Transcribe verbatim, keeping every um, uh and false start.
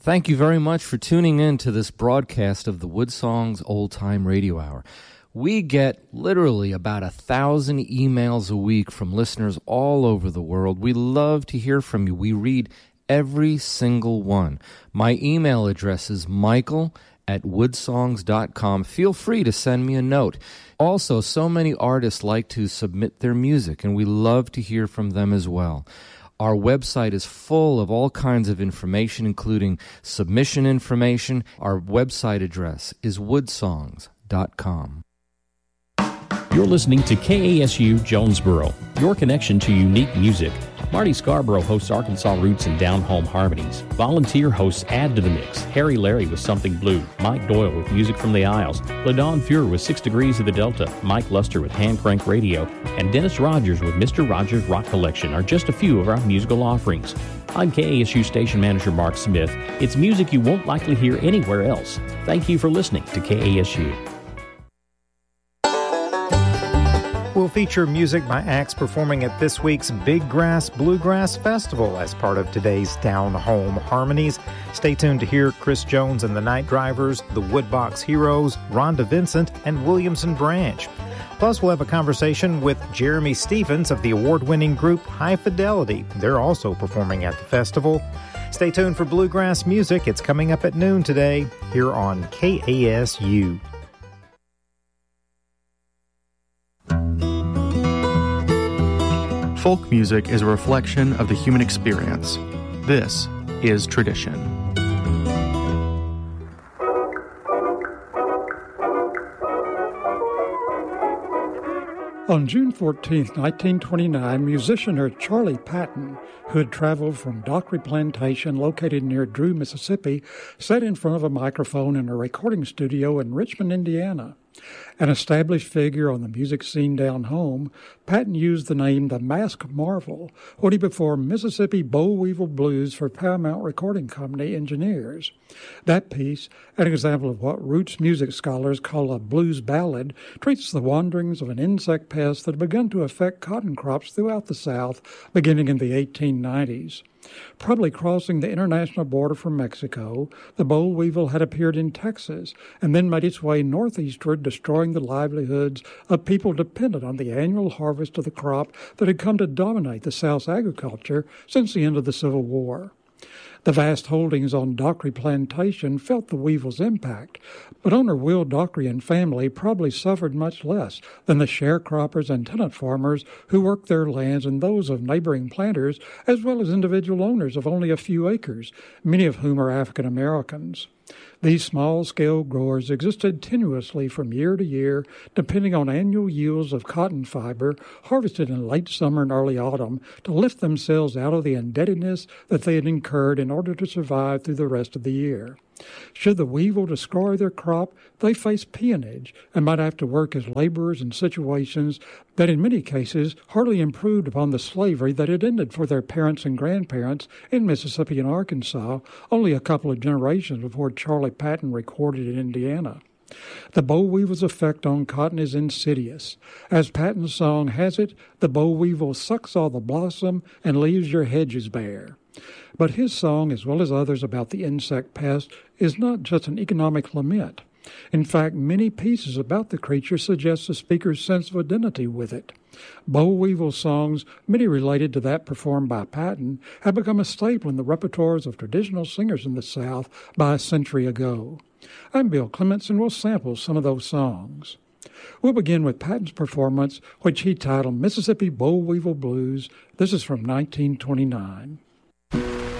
Thank you very much for tuning in to this broadcast of the Woodsongs Old Time Radio Hour. We get literally about a thousand emails a week from listeners all over the world. We love to hear from you. We read every single one. My email address is michael at woodsongs dot com. Feel free to send me a note. Also, so many artists like to submit their music, and we love to hear from them as well. Our website is full of all kinds of information, including submission information. Our website address is woodsongs dot com. You're listening to K A S U Jonesboro, your connection to unique music. Marty Scarborough hosts Arkansas Roots and Down Home Harmonies. Volunteer hosts add to the mix. Harry Larry with Something Blue, Mike Doyle with Music from the Isles, LaDawn Fuhr with Six Degrees of the Delta, Mike Luster with Hand Crank Radio, and Dennis Rogers with Mister Rogers Rock Collection are just a few of our musical offerings. I'm K A S U Station Manager Mark Smith. It's music you won't likely hear anywhere else. Thank you for listening to K A S U. We'll feature music by acts performing at this week's Big Grass Bluegrass Festival as part of today's Down Home Harmonies. Stay tuned to hear Chris Jones and the Night Drivers, the Woodbox Heroes, Rhonda Vincent, and Williamson Branch. Plus, we'll have a conversation with Jeremy Stevens of the award-winning group High Fidelity. They're also performing at the festival. Stay tuned for bluegrass music. It's coming up at noon today here on K A S U. Folk music is a reflection of the human experience. This is tradition. On June fourteenth, nineteen twenty-nine, musicianer Charlie Patton, who had traveled from Dockery Plantation located near Drew, Mississippi, sat in front of a microphone in a recording studio in Richmond, Indiana. An established figure on the music scene down home, Patton used the name The Masked Marvel when he performed Mississippi Boll Weevil Blues for Paramount Recording Company engineers. That piece, an example of what roots music scholars call a blues ballad, treats the wanderings of an insect pest that had begun to affect cotton crops throughout the South beginning in the eighteen nineties. Probably crossing the international border from Mexico, the boll weevil had appeared in Texas and then made its way northeastward, destroying the livelihoods of people dependent on the annual harvest of the crop that had come to dominate the South's agriculture since the end of the Civil War. The vast holdings on Dockery Plantation felt the weevil's impact, but owner Will Dockery and family probably suffered much less than the sharecroppers and tenant farmers who worked their lands and those of neighboring planters, as well as individual owners of only a few acres, many of whom are African Americans. These small-scale growers existed tenuously from year to year, depending on annual yields of cotton fiber harvested in late summer and early autumn to lift themselves out of the indebtedness that they had incurred in order to survive through the rest of the year. Should the weevil destroy their crop, they faced peonage and might have to work as laborers in situations that in many cases hardly improved upon the slavery that had ended for their parents and grandparents in Mississippi and Arkansas only a couple of generations before Charlie Patton recorded in Indiana. The boll weevil's effect on cotton is insidious. As Patton's song has it, the boll weevil sucks all the blossom and leaves your hedges bare. But his song, as well as others about the insect pest, is not just an economic lament. In fact, many pieces about the creature suggest the speaker's sense of identity with it. Boll weevil songs, many related to that performed by Patton, have become a staple in the repertoires of traditional singers in the South by a century ago. I'm Bill Clements, and we'll sample some of those songs. We'll begin with Patton's performance, which he titled Mississippi Boll Weevil Blues. This is from nineteen twenty-nine.